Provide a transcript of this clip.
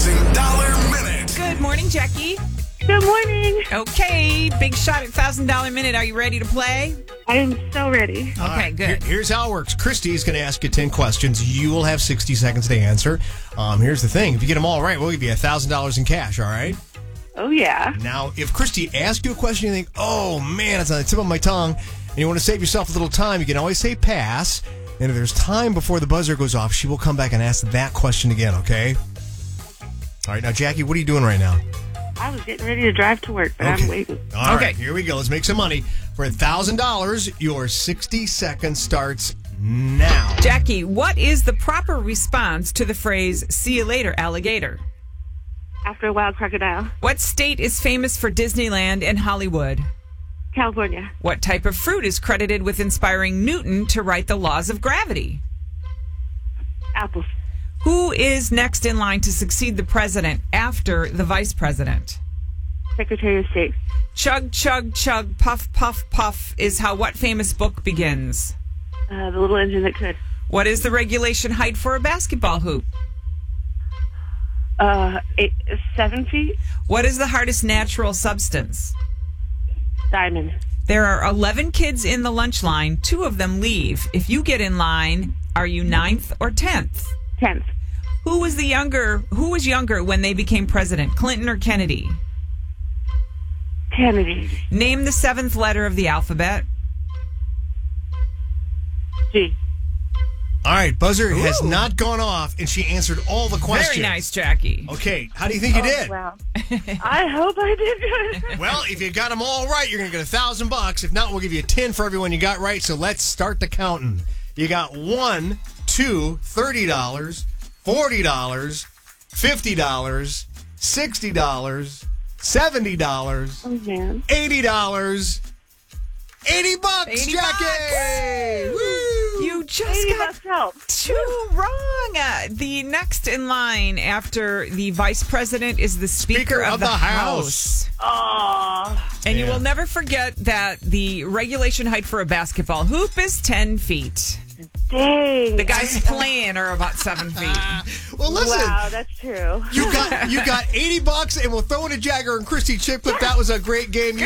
$1,000 Minute. Good morning, Jackie. Good morning. Okay, big shot at $1,000 Minute. Are you ready to play? I am so ready. Okay, good. Here's how it works. Christy's going to ask you 10 questions. You will have 60 seconds to answer. Here's the thing. If you get them all right, we'll give you $1,000 in cash, all right? Oh, yeah. Now, if Christy asks you a question and you think, oh, man, it's on the tip of my tongue, and you want to save yourself a little time, you can always say pass. And if there's time before the buzzer goes off, she will come back and ask that question again, okay? All right, now, Jackie, what are you doing right now? I was getting ready to drive to work, but I'm waiting. All right, here we go. Let's make some money. For $1,000, your 60 seconds starts now. Jackie, what is the proper response to the phrase, see you later, alligator? After a wild crocodile. What state is famous for Disneyland and Hollywood? California. What type of fruit is credited with inspiring Newton to write the laws of gravity? Apples. Who is next in line to succeed the president after the vice president? Secretary of State. Chug, chug, chug, puff, puff, puff is how what famous book begins? The Little Engine That Could. What is the regulation height for a basketball hoop? 7 feet. What is the hardest natural substance? Diamond. There are 11 kids in the lunch line. 2 of them leave. If you get in line, are you 9th or 10th? 10th. Who was younger when they became president, Clinton or Kennedy? Kennedy. Name the 7th letter of the alphabet. G. All right, buzzer has not gone off, and she answered all the questions. Very nice, Jackie. Okay, how do you think you did? Wow. I hope I did good. Well, if you got them all right, you're going to get $1,000. If not, we'll give you 10 for everyone you got right. So let's start the counting. You got $1, $2, $30, $40, $50, $60, $70, Oh, man. $80, $80, 80 Jackie! bucks. Woo! You just 80 got bucks help. 2 wrong. The next in line after the vice president is the Speaker of the House. Oh. And you Yeah. will never forget that the regulation height for a basketball hoop is 10 feet. Dang. The guys playing are about 7 feet. Well, listen. Wow, that's true. You got $80, and we'll throw in a Jagger and Christy chip clip. That was a great game.